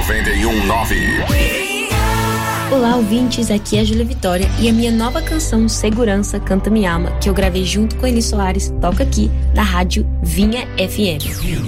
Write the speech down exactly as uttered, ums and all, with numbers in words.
noventa e um ponto nove. Olá, ouvintes, aqui é a Júlia Vitória e a minha nova canção Segurança Canta Me Ama, que eu gravei junto com Eli Soares, toca aqui na rádio Vinha F M.